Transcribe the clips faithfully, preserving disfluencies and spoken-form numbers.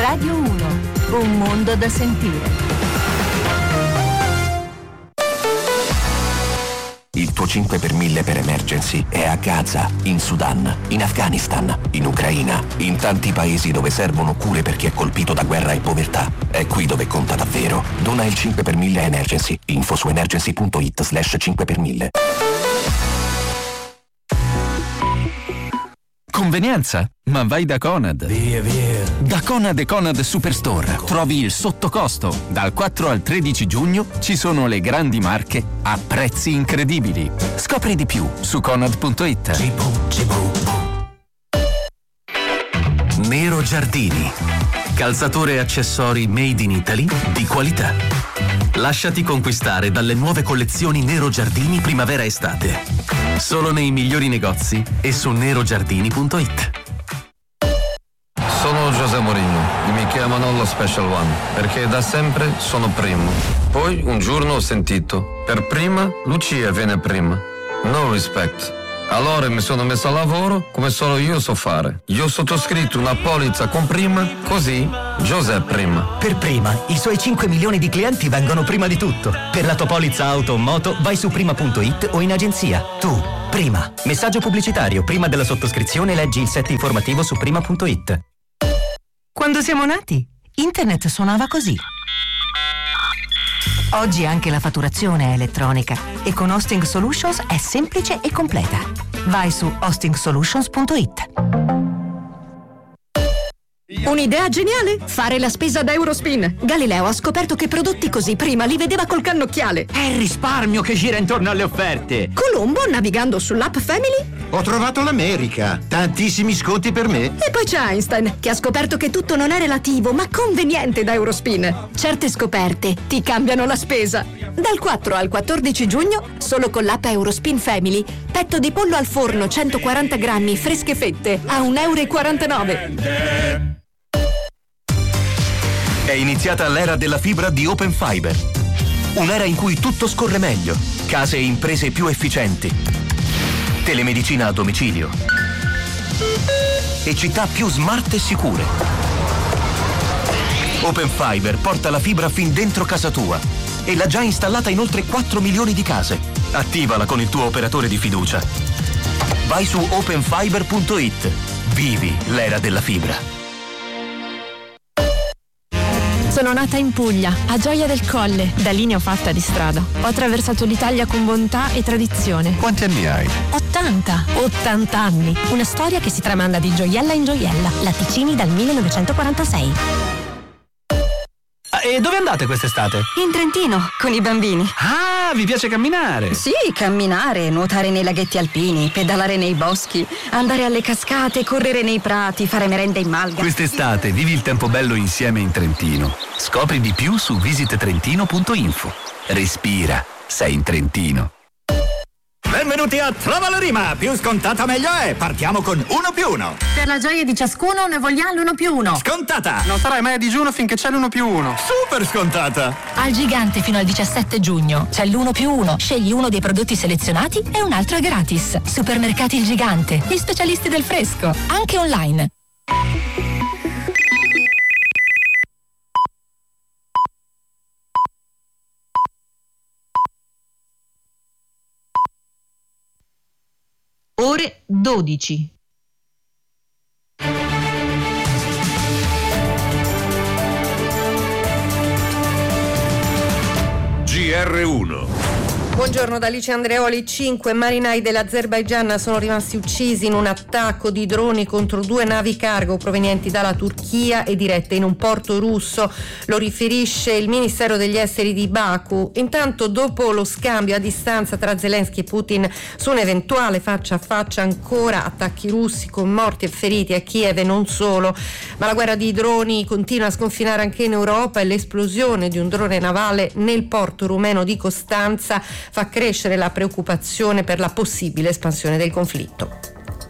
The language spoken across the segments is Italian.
Radio uno, un mondo da sentire. Il tuo cinque per mille per emergency è a Gaza, in Sudan, in Afghanistan, in Ucraina, in tanti paesi dove servono cure per chi è colpito da guerra e povertà. È qui dove conta davvero. Dona il cinque per mille a Emergency. Info su emergency punto it slash cinque per mille. Convenienza? Ma vai da Conad. Via, via. Da Conad e Conad Superstore trovi il sottocosto. Dal quattro al tredici giugno ci sono le grandi marche a prezzi incredibili. Scopri di più su conad punto it. Nero Giardini. Calzature e accessori made in Italy di qualità. Lasciati conquistare dalle nuove collezioni Nero Giardini primavera-estate. Solo nei migliori negozi e su nero giardini punto it. Sono José Mourinho e mi chiamano lo Special One perché da sempre sono primo. Poi un giorno ho sentito, per prima Lucia viene prima. No respect. Allora mi sono messo a lavoro come solo io so fare. Io ho sottoscritto una polizza con prima, così José prima. Per prima, i suoi cinque milioni di clienti vengono prima di tutto. Per la tua polizza auto o moto vai su prima punto it o in agenzia. Tu, prima. Messaggio pubblicitario. Prima della sottoscrizione leggi il set informativo su prima punto it. Quando siamo nati, internet suonava così. Oggi anche la fatturazione è elettronica e con Hosting Solutions è semplice e completa. Vai su hosting solutions punto it. Un'idea geniale? Fare la spesa da Eurospin. Galileo ha scoperto che prodotti così prima li vedeva col cannocchiale. È il risparmio che gira intorno alle offerte. Colombo, navigando sull'app Family, ho trovato l'America. Tantissimi sconti per me. E poi c'è Einstein, che ha scoperto che tutto non è relativo, ma conveniente da Eurospin. Certe scoperte ti cambiano la spesa. Dal quattro al quattordici giugno, solo con l'app Eurospin Family, petto di pollo al forno centoquaranta grammi, fresche fette, a un euro e quarantanove. È iniziata l'era della fibra di Open Fiber. Un'era in cui tutto scorre meglio, case e imprese più efficienti, telemedicina a domicilio e città più smart e sicure. Open Fiber porta la fibra fin dentro casa tua e l'ha già installata in oltre quattro milioni di case. Attivala con il tuo operatore di fiducia. Vai su open fiber punto it. Vivi l'era della fibra. Sono nata in Puglia, a Gioia del Colle. Da lì ne ho fatta di strada. Ho attraversato l'Italia con bontà e tradizione. Quanti anni hai? ottanta. ottanta anni. Una storia che si tramanda di gioiella in gioiella. Latticini dal millenovecentoquarantasei. E dove andate quest'estate? In Trentino, con i bambini. Ah, vi piace camminare? Sì, camminare, nuotare nei laghetti alpini, pedalare nei boschi, andare alle cascate, correre nei prati, fare merenda in malga. Quest'estate vivi il tempo bello insieme in Trentino. Scopri di più su visit trentino punto info. Respira, sei in Trentino. Benvenuti a Trova la Rima, più scontata meglio è, partiamo con uno più uno. Per la gioia di ciascuno ne vogliamo l'uno più uno. Scontata! Non sarai mai a digiuno finché c'è l'uno più uno. Super scontata! Al Gigante fino al diciassette giugno c'è l'uno più uno. Scegli uno dei prodotti selezionati e un altro è gratis. Supermercati Il Gigante, gli specialisti del fresco, anche online. Ore dodici. G R uno. Buongiorno da Alice Andreoli. Cinque marinai dell'Azerbaigian sono rimasti uccisi in un attacco di droni contro due navi cargo provenienti dalla Turchia e dirette in un porto russo. Lo riferisce il Ministero degli Esteri di Baku. Intanto, dopo lo scambio a distanza tra Zelensky e Putin su un eventuale faccia a faccia, ancora attacchi russi con morti e feriti a Kiev e non solo. Ma la guerra di droni continua a sconfinare anche in Europa e l'esplosione di un drone navale nel porto rumeno di Costanza fa crescere la preoccupazione per la possibile espansione del conflitto.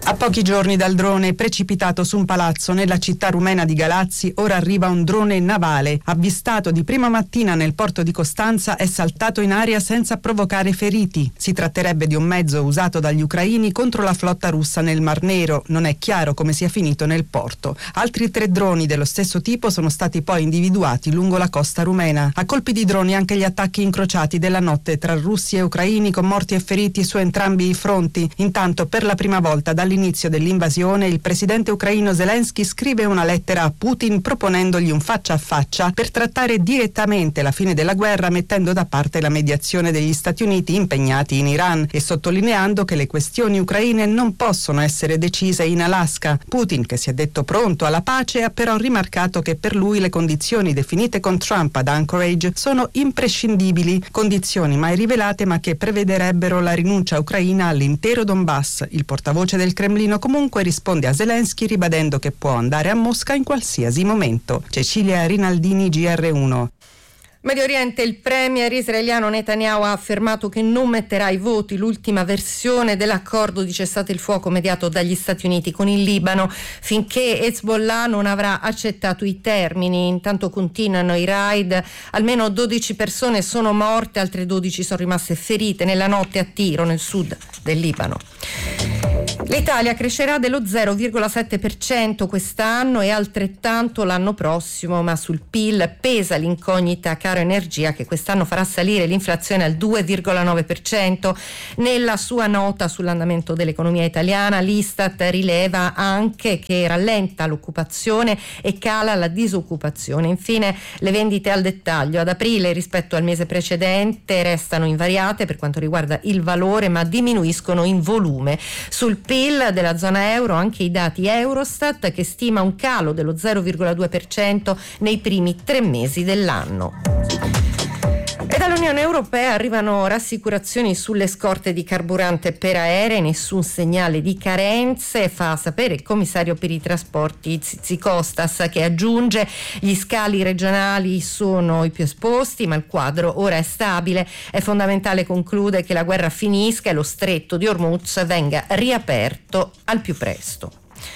A pochi giorni dal drone precipitato su un palazzo nella città rumena di Galazzi, ora arriva un drone navale. Avvistato di prima mattina nel porto di Costanza, è saltato in aria senza provocare feriti. Si tratterebbe di un mezzo usato dagli ucraini contro la flotta russa nel Mar Nero. Non è chiaro come sia finito nel porto. Altri tre droni dello stesso tipo sono stati poi individuati lungo la costa rumena. A colpi di droni anche gli attacchi incrociati della notte tra russi e ucraini, con morti e feriti su entrambi i fronti. Intanto, per la prima volta dall'inizio All'inizio dell'invasione, il presidente ucraino Zelensky scrive una lettera a Putin proponendogli un faccia a faccia per trattare direttamente la fine della guerra, mettendo da parte la mediazione degli Stati Uniti impegnati in Iran e sottolineando che le questioni ucraine non possono essere decise in Alaska. Putin, che si è detto pronto alla pace, ha però rimarcato che per lui le condizioni definite con Trump ad Anchorage sono imprescindibili, condizioni mai rivelate ma che prevederebbero la rinuncia ucraina all'intero Donbass. Il portavoce del Cremlino comunque risponde a Zelensky ribadendo che può andare a Mosca in qualsiasi momento. Cecilia Rinaldini, G R uno. Medio Oriente, il premier israeliano Netanyahu ha affermato che non metterà ai voti l'ultima versione dell'accordo di cessate il fuoco mediato dagli Stati Uniti con il Libano finché Hezbollah non avrà accettato i termini. Intanto continuano i raid, almeno dodici persone sono morte, altre dodici sono rimaste ferite nella notte a Tiro, nel sud del Libano. L'Italia crescerà dello zero virgola sette per cento quest'anno e altrettanto l'anno prossimo, ma sul P I L pesa l'incognita caro energia che quest'anno farà salire l'inflazione al due virgola nove per cento. Nella sua nota sull'andamento dell'economia italiana, l'Istat rileva anche che rallenta l'occupazione e cala la disoccupazione. Infine, le vendite al dettaglio ad aprile rispetto al mese precedente restano invariate per quanto riguarda il valore, ma diminuiscono in volume. Sul P I L della zona euro anche i dati Eurostat, che stima un calo dello zero virgola due per cento nei primi tre mesi dell'anno. E dall'Unione Europea arrivano rassicurazioni sulle scorte di carburante per aerei, nessun segnale di carenze, fa sapere il commissario per i trasporti Tzitzikostas, che aggiunge: gli scali regionali sono i più esposti, ma il quadro ora è stabile. È fondamentale, conclude, che la guerra finisca e lo stretto di Hormuz venga riaperto al più presto.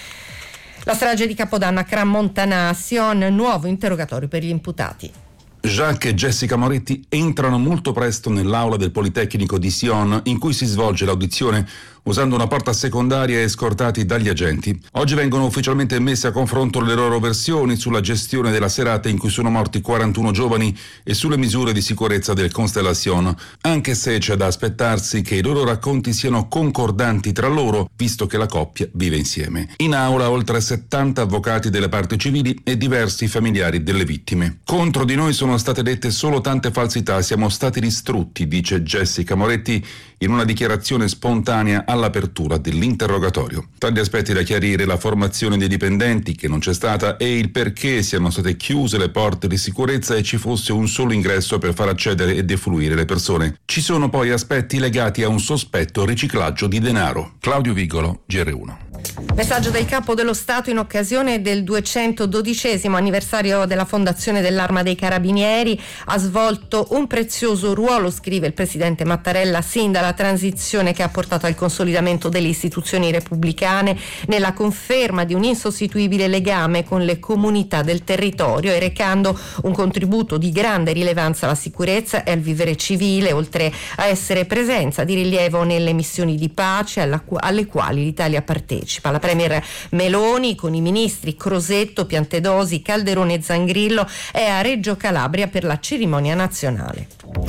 La strage di Capodanno a Crans-Montana, Sion, nuovo interrogatorio per gli imputati. Jacques e Jessica Moretti entrano molto presto nell'aula del Politecnico di Sion, in cui si svolge l'audizione, usando una porta secondaria e scortati dagli agenti. Oggi vengono ufficialmente messe a confronto le loro versioni sulla gestione della serata in cui sono morti quarantuno giovani e sulle misure di sicurezza del Constellation, anche se c'è da aspettarsi che i loro racconti siano concordanti tra loro, visto che la coppia vive insieme. In aula oltre settanta avvocati delle parti civili e diversi familiari delle vittime. Contro di noi sono state dette solo tante falsità, siamo stati distrutti, dice Jessica Moretti in una dichiarazione spontanea all'apertura dell'interrogatorio. Tra gli aspetti da chiarire la formazione dei dipendenti, che non c'è stata, e il perché siano state chiuse le porte di sicurezza e ci fosse un solo ingresso per far accedere e defluire le persone. Ci sono poi aspetti legati a un sospetto riciclaggio di denaro. Claudio Vigolo, G R uno. Messaggio del Capo dello Stato in occasione del duecentododicesimo anniversario della fondazione dell'Arma dei Carabinieri. Ha svolto un prezioso ruolo, scrive il presidente Mattarella, sin dalla transizione che ha portato al consolidamento delle istituzioni repubblicane, nella conferma di un insostituibile legame con le comunità del territorio e recando un contributo di grande rilevanza alla sicurezza e al vivere civile, oltre a essere presenza di rilievo nelle missioni di pace alla, alle quali l'Italia partecipa. La premier Meloni, con i ministri Crosetto, Piantedosi, Calderone e Zangrillo, è a Reggio Calabria per la cerimonia nazionale.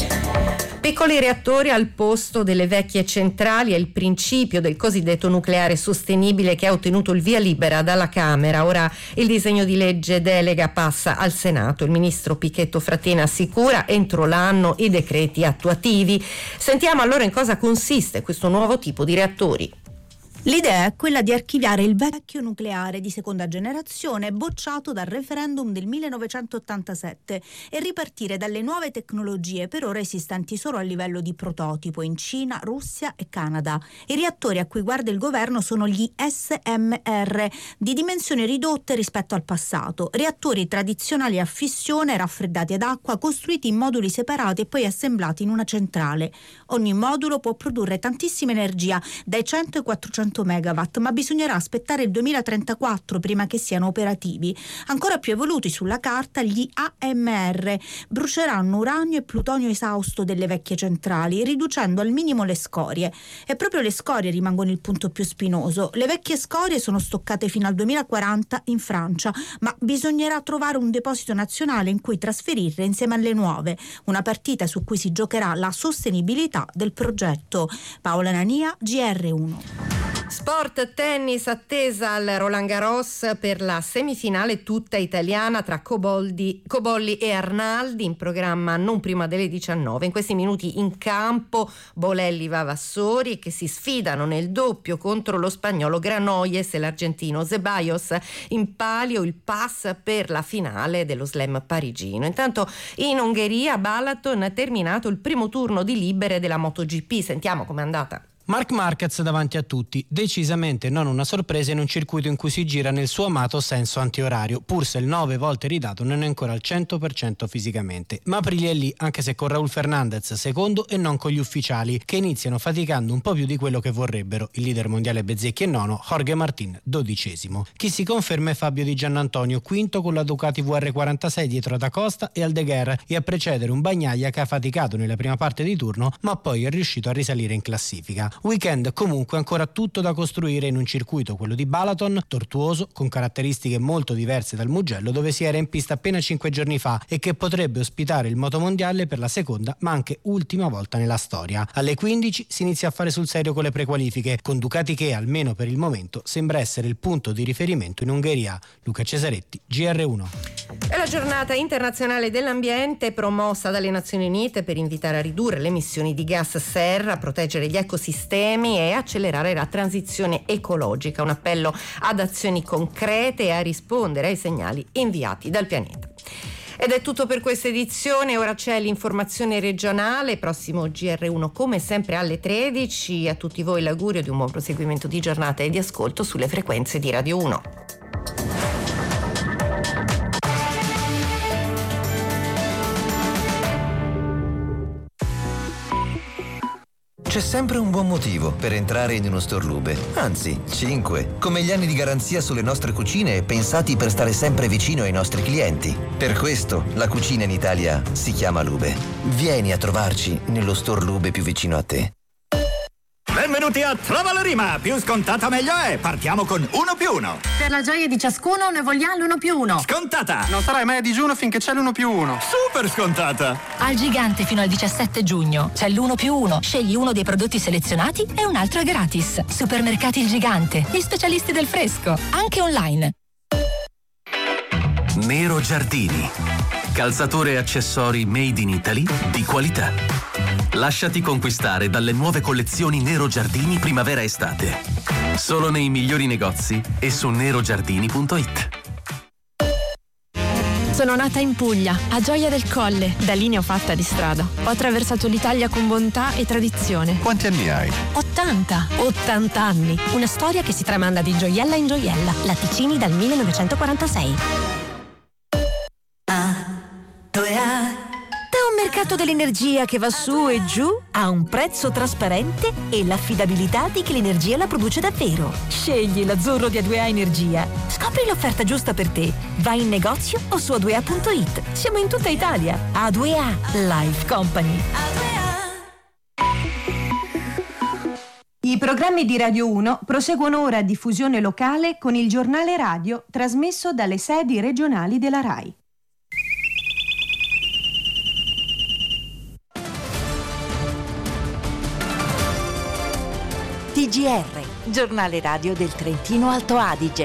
Piccoli reattori al posto delle vecchie centrali è il principio del cosiddetto nucleare sostenibile che ha ottenuto il via libera dalla Camera. Ora il disegno di legge delega passa al Senato. Il ministro Pichetto Fratin assicura entro l'anno i decreti attuativi. Sentiamo allora in cosa consiste questo nuovo tipo di reattori. L'idea è quella di archiviare il vecchio nucleare di seconda generazione bocciato dal referendum del millenovecentottantasette e ripartire dalle nuove tecnologie per ora esistenti solo a livello di prototipo in Cina, Russia e Canada. I reattori a cui guarda il governo sono gli S M R, di dimensioni ridotte rispetto al passato, reattori tradizionali a fissione raffreddati ad acqua, costruiti in moduli separati e poi assemblati in una centrale. Ogni modulo può produrre tantissima energia, dai cento ai quattrocento duecento megawatt, ma bisognerà aspettare il duemilatrentaquattro prima che siano operativi. Ancora più evoluti sulla carta gli A M R bruceranno uranio e plutonio esausto delle vecchie centrali, riducendo al minimo le scorie. E proprio le scorie rimangono il punto più spinoso. Le vecchie scorie sono stoccate fino al duemilaquaranta in Francia, ma bisognerà trovare un deposito nazionale in cui trasferirle insieme alle nuove. Una partita su cui si giocherà la sostenibilità del progetto. Paola Nania, G R uno. Sport, tennis, attesa al Roland Garros per la semifinale tutta italiana tra Coboldi, Cobolli e Arnaldi, in programma non prima delle diciannove. In questi minuti in campo Bolelli Vavassori, che si sfidano nel doppio contro lo spagnolo Granollers e l'argentino Zeballos. In palio il pass per la finale dello slam parigino. Intanto in Ungheria Balaton ha terminato il primo turno di libere della MotoGP. Sentiamo com'è andata. Marc Marquez davanti a tutti, decisamente non una sorpresa in un circuito in cui si gira nel suo amato senso antiorario, pur se il nove volte ridato non è ancora al cento per cento fisicamente. Ma Aprilia è lì, anche se con Raul Fernandez secondo e non con gli ufficiali, che iniziano faticando un po' più di quello che vorrebbero. Il leader mondiale Bezzecchi è nono, Jorge Martín dodicesimo. Chi si conferma è Fabio Di Giannantonio, quinto con la Ducati V R quarantasei dietro ad Acosta e Aldeguer, e a precedere un Bagnaia che ha faticato nella prima parte di turno, ma poi è riuscito a risalire in classifica. Weekend comunque ancora tutto da costruire in un circuito, quello di Balaton, tortuoso, con caratteristiche molto diverse dal Mugello, dove si era in pista appena cinque giorni fa e che potrebbe ospitare il motomondiale per la seconda ma anche ultima volta nella storia. Alle quindici si inizia a fare sul serio con le prequalifiche, con Ducati che, almeno per il momento, sembra essere il punto di riferimento in Ungheria. Luca Cesaretti, G R uno. È la giornata internazionale dell'ambiente promossa dalle Nazioni Unite per invitare a ridurre le emissioni di gas serra, proteggere gli ecosistemi e accelerare la transizione ecologica. Un appello ad azioni concrete e a rispondere ai segnali inviati dal pianeta. Ed è tutto per questa edizione. Ora c'è l'informazione regionale, prossimo G R uno come sempre alle tredici. A tutti voi l'augurio di un buon proseguimento di giornata e di ascolto sulle frequenze di Radio uno. C'è sempre un buon motivo per entrare in uno store Lube, anzi cinque, come gli anni di garanzia sulle nostre cucine pensati per stare sempre vicino ai nostri clienti. Per questo la cucina in Italia si chiama Lube. Vieni a trovarci nello store Lube più vicino a te. Benvenuti a Trova la Rima, più scontata meglio è, partiamo con uno più uno. Per la gioia di ciascuno ne vogliamo l'uno più uno. Scontata! Non sarai mai a digiuno finché c'è l'uno più uno. Super scontata! Al Gigante fino al diciassette giugno c'è l'uno più uno. Scegli uno dei prodotti selezionati e un altro è gratis. Supermercati Il Gigante, gli specialisti del fresco, anche online. Nero Giardini, calzature e accessori made in Italy di qualità. Lasciati conquistare dalle nuove collezioni Nero Giardini primavera-estate. Solo nei migliori negozi e su nero giardini punto it. Sono nata in Puglia, a Gioia del Colle, da lì ne ho fatta di strada. Ho attraversato l'Italia con bontà e tradizione. Quanti anni hai? ottanta. ottanta anni. Una storia che si tramanda di gioiella in gioiella. Latticini dal millenovecentoquarantasei. Ah, dove Da un mercato dell'energia che va su e giù a un prezzo trasparente e l'affidabilità di chi l'energia la produce davvero. Scegli l'azzurro di A due A Energia. Scopri l'offerta giusta per te. Vai in negozio o su a due a punto it. Siamo in tutta Italia. A due A Life Company. I programmi di Radio uno proseguono ora a diffusione locale con il giornale radio trasmesso dalle sedi regionali della RAI. T G R, giornale radio del Trentino Alto Adige.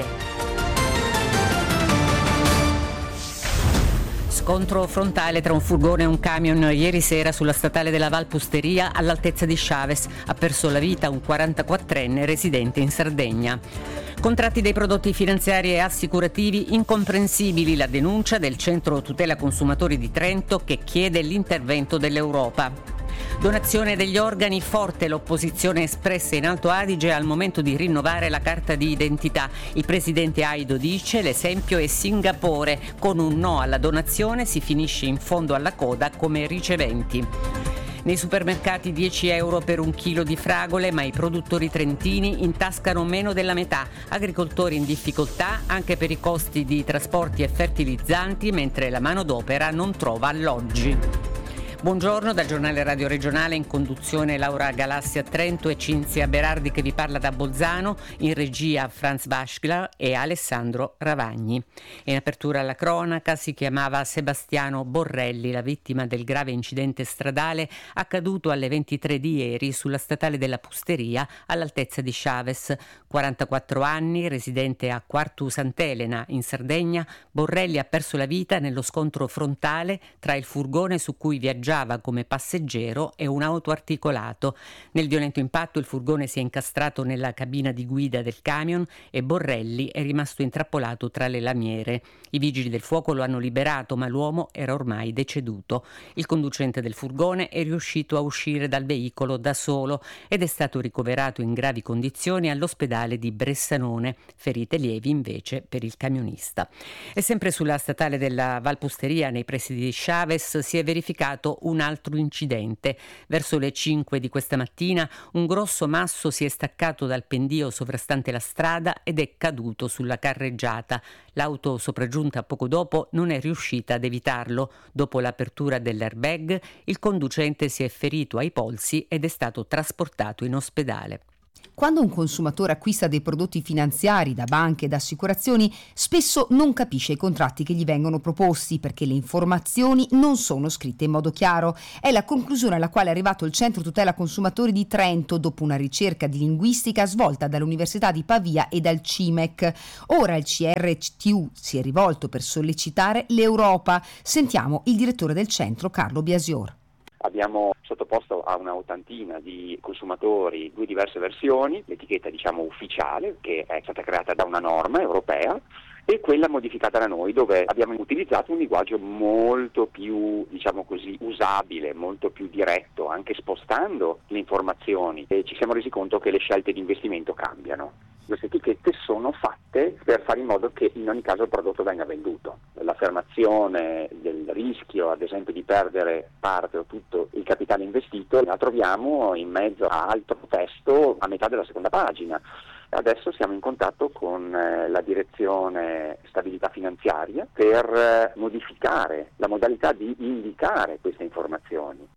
Scontro frontale tra un furgone e un camion ieri sera sulla statale della Val Pusteria all'altezza di Chaves. Ha perso la vita un quarantaquattrenne residente in Sardegna. Contratti dei prodotti finanziari e assicurativi incomprensibili, la denuncia del Centro Tutela Consumatori di Trento che chiede l'intervento dell'Europa. Donazione degli organi, forte l'opposizione espressa in Alto Adige al momento di rinnovare la carta di identità. Il presidente Aido dice l'esempio è Singapore, con un no alla donazione si finisce in fondo alla coda come riceventi. Nei supermercati dieci euro per un chilo di fragole, ma i produttori trentini intascano meno della metà. Agricoltori in difficoltà anche per i costi di trasporti e fertilizzanti, mentre la manodopera non trova alloggi. Buongiorno dal giornale radio regionale, in conduzione Laura Galassi a Trento e Cinzia Berardi che vi parla da Bolzano, in regia Franz Baschler e Alessandro Ravagni. In apertura alla cronaca si chiamava Sebastiano Borrelli, la vittima del grave incidente stradale accaduto alle ventitré di ieri sulla statale della Pusteria all'altezza di Chaves. quarantaquattro anni, residente a Quartu Sant'Elena in Sardegna, Borrelli ha perso la vita nello scontro frontale tra il furgone su cui viaggiava come passeggero e un auto articolato. Nel violento impatto il furgone si è incastrato nella cabina di guida del camion e Borrelli è rimasto intrappolato tra le lamiere. I vigili del fuoco lo hanno liberato, ma l'uomo era ormai deceduto. Il conducente del furgone è riuscito a uscire dal veicolo da solo ed è stato ricoverato in gravi condizioni all'ospedale di Bressanone. Ferite lievi invece per il camionista. E sempre sulla statale della Valpusteria, nei pressi di Chaves, si è verificato un altro incidente. Verso le cinque di questa mattina un grosso masso si è staccato dal pendio sovrastante la strada ed è caduto sulla carreggiata. L'auto sopraggiunta poco dopo non è riuscita ad evitarlo. Dopo l'apertura dell'airbag, il conducente si è ferito ai polsi ed è stato trasportato in ospedale. Quando un consumatore acquista dei prodotti finanziari da banche ed assicurazioni, spesso non capisce i contratti che gli vengono proposti perché le informazioni non sono scritte in modo chiaro. È la conclusione alla quale è arrivato il Centro Tutela Consumatori di Trento dopo una ricerca di linguistica svolta dall'Università di Pavia e dal C I M E C. Ora il C R T U si è rivolto per sollecitare l'Europa. Sentiamo il direttore del centro, Carlo Biasior. Abbiamo sottoposto a una ottantina di consumatori due diverse versioni, l'etichetta diciamo ufficiale che è stata creata da una norma europea e quella modificata da noi, dove abbiamo utilizzato un linguaggio molto più, diciamo così, usabile, molto più diretto, anche spostando le informazioni, e ci siamo resi conto che le scelte di investimento cambiano. Queste etichette sono fatte per fare in modo che in ogni caso il prodotto venga venduto. L'affermazione del rischio, ad esempio, di perdere parte o tutto il capitale investito, la troviamo in mezzo a altro testo a metà della seconda pagina. Adesso siamo in contatto con eh, la direzione stabilità finanziaria per eh, modificare la modalità di indicare queste informazioni.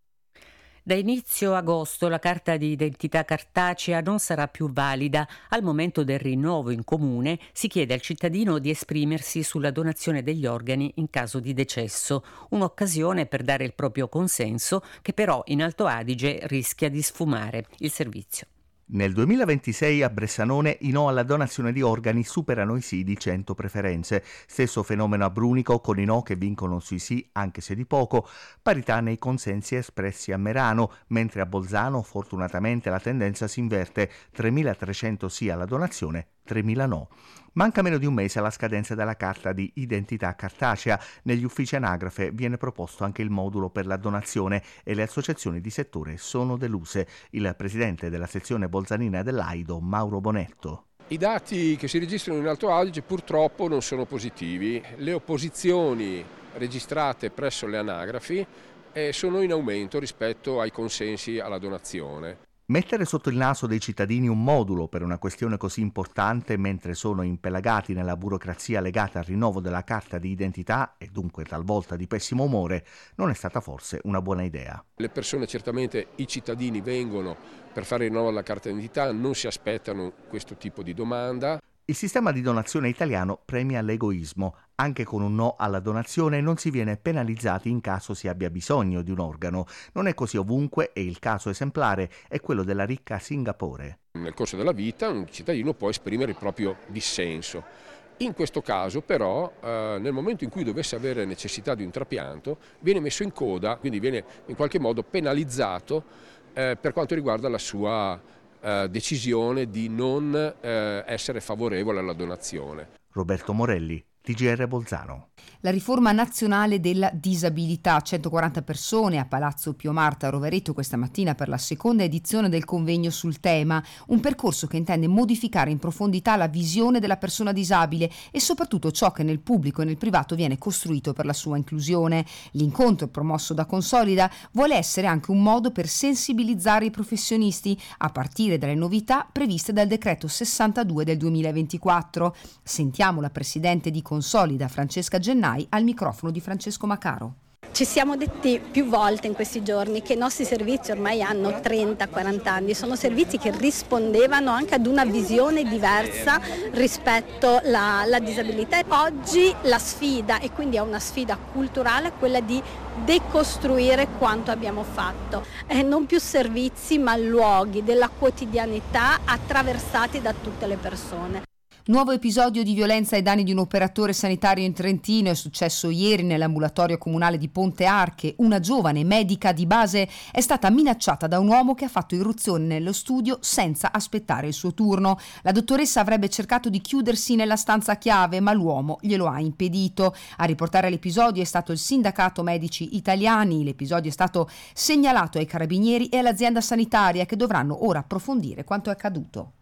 Da inizio agosto la carta di identità cartacea non sarà più valida. Al momento del rinnovo in comune si chiede al cittadino di esprimersi sulla donazione degli organi in caso di decesso, un'occasione per dare il proprio consenso che però in Alto Adige rischia di sfumare. Il servizio. Nel duemilaventisei a Bressanone i no alla donazione di organi superano i sì di cento preferenze. Stesso fenomeno a Brunico con i no che vincono sui sì, anche se di poco. Parità nei consensi espressi a Merano, mentre a Bolzano fortunatamente la tendenza si inverte. tremilatrecento sì alla donazione, tremila no. Manca meno di un mese alla scadenza della carta di identità cartacea. Negli uffici anagrafe viene proposto anche il modulo per la donazione e le associazioni di settore sono deluse. Il presidente della sezione bolzanina dell'Aido, Mauro Bonetto. I dati che si registrano in Alto Adige purtroppo non sono positivi. Le opposizioni registrate presso le anagrafi eh, sono in aumento rispetto ai consensi alla donazione. Mettere sotto il naso dei cittadini un modulo per una questione così importante mentre sono impelagati nella burocrazia legata al rinnovo della carta di identità e dunque talvolta di pessimo umore non è stata forse una buona idea. Le persone, certamente i cittadini, vengono per fare il rinnovo della carta di identità, non si aspettano questo tipo di domanda. Il sistema di donazione italiano premia l'egoismo. Anche con un no alla donazione non si viene penalizzati in caso si abbia bisogno di un organo. Non è così ovunque e il caso esemplare è quello della ricca Singapore. Nel corso della vita un cittadino può esprimere il proprio dissenso. In questo caso però eh, nel momento in cui dovesse avere necessità di un trapianto viene messo in coda, quindi viene in qualche modo penalizzato eh, per quanto riguarda la sua Uh, decisione di non uh, essere favorevole alla donazione. Roberto Morelli, T G R Bolzano. La riforma nazionale della disabilità, centoquaranta persone a Palazzo Pio Marta a Rovereto questa mattina per la seconda edizione del convegno sul tema, un percorso che intende modificare in profondità la visione della persona disabile e soprattutto ciò che nel pubblico e nel privato viene costruito per la sua inclusione. L'incontro promosso da Consolida vuole essere anche un modo per sensibilizzare i professionisti a partire dalle novità previste dal decreto sessantadue del duemilaventiquattro. Sentiamo la presidente di Consolida, Francesca Gennai, al microfono di Francesco Macaro. Ci siamo detti più volte in questi giorni che i nostri servizi ormai hanno trenta quaranta anni, sono servizi che rispondevano anche ad una visione diversa rispetto alla, alla disabilità. Oggi la sfida, e quindi è una sfida culturale, è quella di decostruire quanto abbiamo fatto. Eh, non più servizi ma luoghi della quotidianità attraversati da tutte le persone. Nuovo episodio di violenza ai danni di un operatore sanitario in Trentino è successo ieri nell'ambulatorio comunale di Ponte Arche. Una giovane medica di base è stata minacciata da un uomo che ha fatto irruzione nello studio senza aspettare il suo turno. La dottoressa avrebbe cercato di chiudersi nella stanza chiave, ma l'uomo glielo ha impedito. A riportare l'episodio è stato il Sindacato Medici Italiani. L'episodio è stato segnalato ai carabinieri e all'azienda sanitaria, che dovranno ora approfondire quanto è accaduto.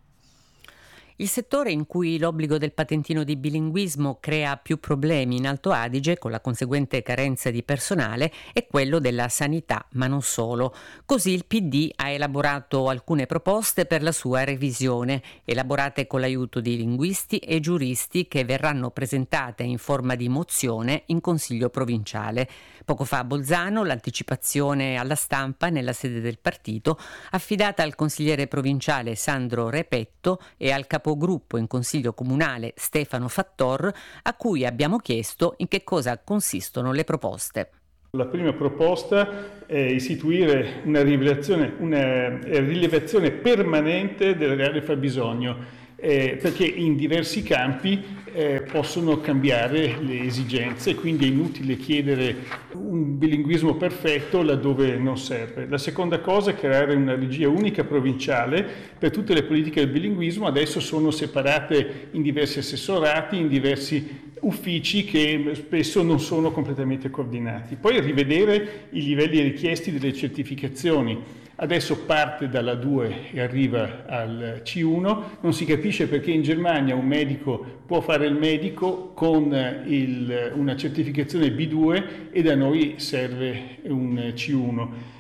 Il settore in cui l'obbligo del patentino di bilinguismo crea più problemi in Alto Adige, con la conseguente carenza di personale, è quello della sanità, ma non solo. Così il P D ha elaborato alcune proposte per la sua revisione, elaborate con l'aiuto di linguisti e giuristi, che verranno presentate in forma di mozione in Consiglio provinciale. Poco fa a Bolzano l'anticipazione alla stampa nella sede del partito, affidata al consigliere provinciale Sandro Repetto e al capogruppo in Consiglio comunale Stefano Fattor, a cui abbiamo chiesto in che cosa consistono le proposte. La prima proposta è istituire una rilevazione, una rilevazione permanente del reale fabbisogno, eh, perché in diversi campi eh, possono cambiare le esigenze, quindi è inutile chiedere un bilinguismo perfetto laddove non serve. La seconda cosa è creare una regia unica provinciale per tutte le politiche del bilinguismo. Adesso sono separate in diversi assessorati, in diversi uffici che spesso non sono completamente coordinati. Poi rivedere i livelli richiesti delle certificazioni. Adesso parte dalla due e arriva al C uno, non si capisce perché in Germania un medico può fare il medico con il, una certificazione B due e da noi serve un C uno.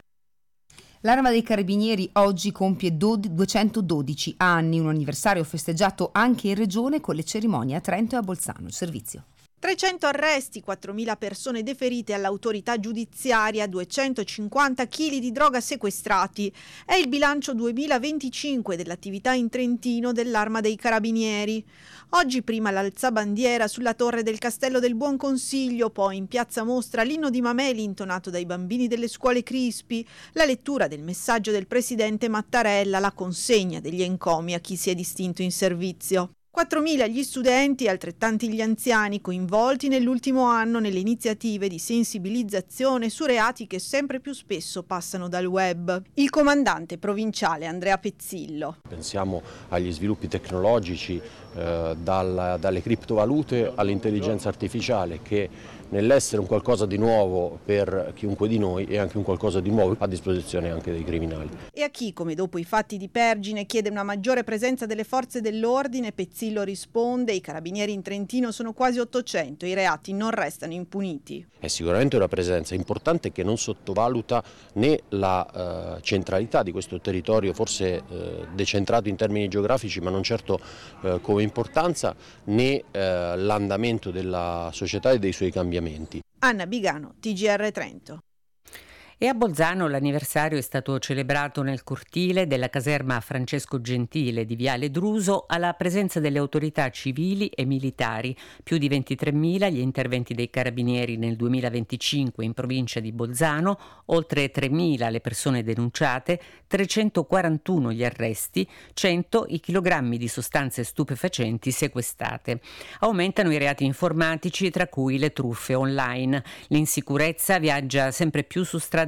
L'Arma dei Carabinieri oggi compie duecentododici anni, un anniversario festeggiato anche in regione con le cerimonie a Trento e a Bolzano. Il servizio. trecento arresti, quattromila persone deferite all'autorità giudiziaria, duecentocinquanta chili di droga sequestrati. È il bilancio duemilaventicinque dell'attività in Trentino dell'Arma dei Carabinieri. Oggi prima l'alzabandiera sulla torre del Castello del Buon Consiglio, poi in piazza Mostra l'inno di Mameli intonato dai bambini delle scuole Crispi, la lettura del messaggio del presidente Mattarella, la consegna degli encomi a chi si è distinto in servizio. quattromila gli studenti e altrettanti gli anziani coinvolti nell'ultimo anno nelle iniziative di sensibilizzazione su reati che sempre più spesso passano dal web. Il comandante provinciale Andrea Pezzillo. Pensiamo agli sviluppi tecnologici, eh, dalla, dalle criptovalute all'intelligenza artificiale, che nell'essere un qualcosa di nuovo per chiunque di noi è anche un qualcosa di nuovo a disposizione anche dei criminali. E a chi, come dopo i fatti di Pergine, chiede una maggiore presenza delle forze dell'ordine, Pezzillo risponde: i carabinieri in Trentino sono quasi ottocento, i reati non restano impuniti. È sicuramente una presenza importante che non sottovaluta né la uh, centralità di questo territorio, forse uh, decentrato in termini geografici, ma non certo uh, come importanza, né uh, l'andamento della società e dei suoi cambiamenti. Anna Bigano, T G R Trento. E a Bolzano l'anniversario è stato celebrato nel cortile della caserma Francesco Gentile di Viale Druso, alla presenza delle autorità civili e militari. Più di ventitremila gli interventi dei carabinieri nel duemilaventicinque in provincia di Bolzano, oltre tremila le persone denunciate, trecentoquarantuno gli arresti, cento i chilogrammi di sostanze stupefacenti sequestrate. Aumentano i reati informatici, tra cui le truffe online. L'insicurezza viaggia sempre più su strade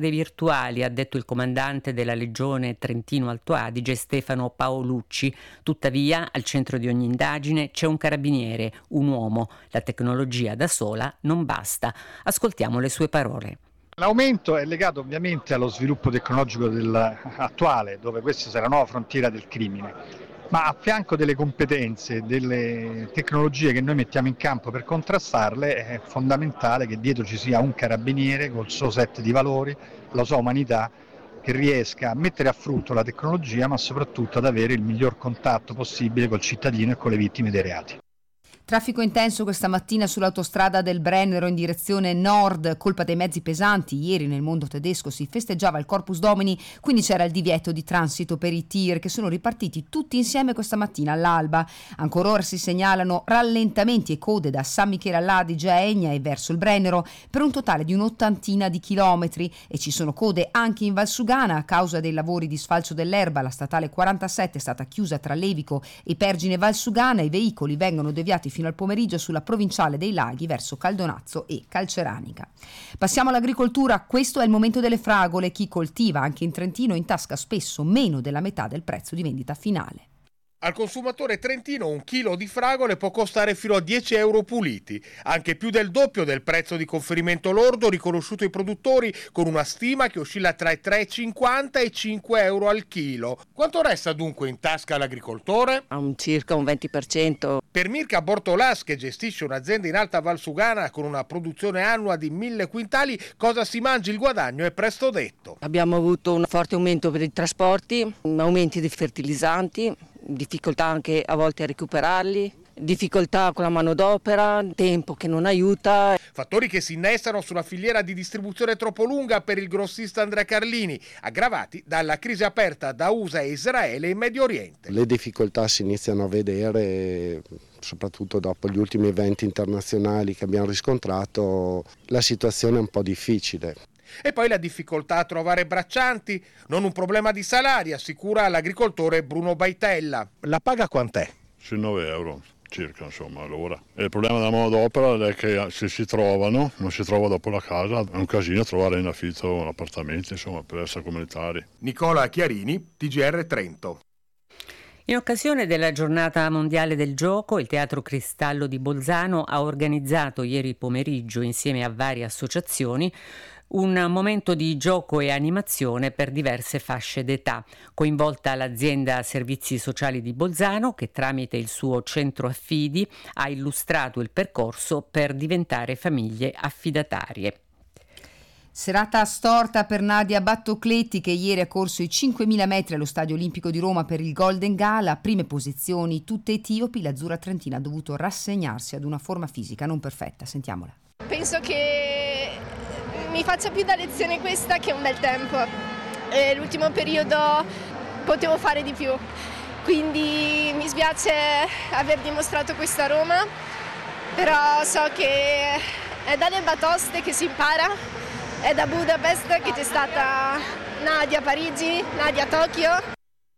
strade virtuali, ha detto il comandante della Legione Trentino Alto Adige Stefano Paolucci. Tuttavia, al centro di ogni indagine c'è un carabiniere, un uomo. La tecnologia da sola non basta. Ascoltiamo le sue parole. L'aumento è legato ovviamente allo sviluppo tecnologico del, attuale, dove questa sarà la nuova frontiera del crimine. Ma a fianco delle competenze, delle tecnologie che noi mettiamo in campo per contrastarle, è fondamentale che dietro ci sia un carabiniere col suo set di valori, la sua umanità, che riesca a mettere a frutto la tecnologia, ma soprattutto ad avere il miglior contatto possibile col cittadino e con le vittime dei reati. Traffico intenso questa mattina sull'autostrada del Brennero in direzione nord, colpa dei mezzi pesanti. Ieri nel mondo tedesco si festeggiava il Corpus Domini, quindi c'era il divieto di transito per i tir che sono ripartiti tutti insieme questa mattina all'alba. Ancora ora si segnalano rallentamenti e code da San Michele all'Adige a Egna e verso il Brennero per un totale di un'ottantina di chilometri, e ci sono code anche in Valsugana a causa dei lavori di sfalcio dell'erba. La statale quarantasette è stata chiusa tra Levico e Pergine Valsugana e i veicoli vengono deviati fino al pomeriggio sulla provinciale dei Laghi verso Caldonazzo e Calceranica. Passiamo all'agricoltura. Questo è il momento delle fragole. Chi coltiva anche in Trentino intasca spesso meno della metà del prezzo di vendita finale. Al consumatore trentino un chilo di fragole può costare fino a dieci euro puliti, anche più del doppio del prezzo di conferimento lordo riconosciuto ai produttori, con una stima che oscilla tra i tre e cinquanta e cinque euro al chilo. Quanto resta dunque in tasca all'agricoltore? Un circa un venti per cento. Per Mirka Bortolas, che gestisce un'azienda in Alta Valsugana con una produzione annua di mille quintali, cosa si mangi il guadagno è presto detto. Abbiamo avuto un forte aumento per i trasporti, aumenti di fertilizzanti, difficoltà anche a volte a recuperarli, difficoltà con la manodopera, tempo che non aiuta. Fattori che si innestano sulla filiera di distribuzione troppo lunga per il grossista Andrea Carlini, aggravati dalla crisi aperta da U S A e Israele in Medio Oriente. Le difficoltà si iniziano a vedere, soprattutto dopo gli ultimi eventi internazionali che abbiamo riscontrato. La situazione è un po' difficile. E poi la difficoltà a trovare braccianti, non un problema di salari, assicura l'agricoltore Bruno Baitella. La paga quant'è? Sui nove euro circa, insomma, all'ora. E il problema della manodopera è che se si trovano, non si trova dopo la casa, è un casino trovare in affitto appartamenti, insomma, per essere comunitari. Nicola Chiarini, T G R Trento. In occasione della giornata mondiale del gioco, il Teatro Cristallo di Bolzano ha organizzato ieri pomeriggio, insieme a varie associazioni, un momento di gioco e animazione per diverse fasce d'età. Coinvolta l'azienda Servizi Sociali di Bolzano, che tramite il suo centro affidi ha illustrato il percorso per diventare famiglie affidatarie. Serata storta per Nadia Battocletti, che ieri ha corso i cinquemila metri allo Stadio Olimpico di Roma per il Golden Gala. Prime posizioni tutte etiopi, l'azzurra trentina ha dovuto rassegnarsi ad una forma fisica non perfetta. Sentiamola. Penso che mi faccia più da lezione questa che un bel tempo. E l'ultimo periodo potevo fare di più, quindi mi spiace aver dimostrato questa Roma, però so che è dalle batoste che si impara, è da Budapest che c'è stata Nadia a Parigi, Nadia a Tokyo.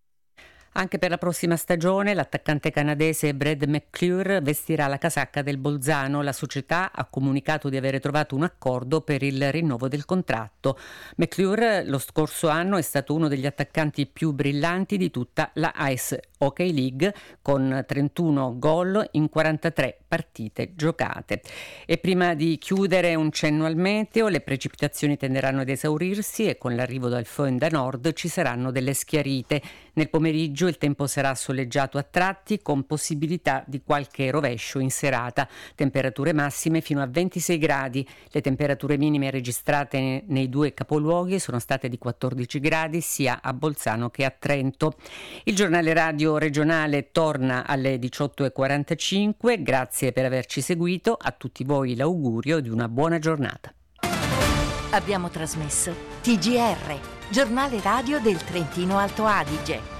Anche per la prossima stagione l'attaccante canadese Brad McClure vestirà la casacca del Bolzano. La società ha comunicato di avere trovato un accordo per il rinnovo del contratto. McClure lo scorso anno è stato uno degli attaccanti più brillanti di tutta la Ice Hockey League, con trentuno gol in quarantatré partite giocate. E prima di chiudere un cenno al meteo: le precipitazioni tenderanno ad esaurirsi e con l'arrivo dal Föhn da nord ci saranno delle schiarite. Nel pomeriggio il tempo sarà soleggiato a tratti, con possibilità di qualche rovescio in serata. Temperature massime fino a ventisei gradi. Le temperature minime registrate nei due capoluoghi sono state di quattordici gradi sia a Bolzano che a Trento. Il giornale radio regionale torna alle diciotto e quarantacinque. Grazie per averci seguito. A tutti voi l'augurio di una buona giornata. Abbiamo trasmesso T G R, giornale radio del Trentino Alto Adige.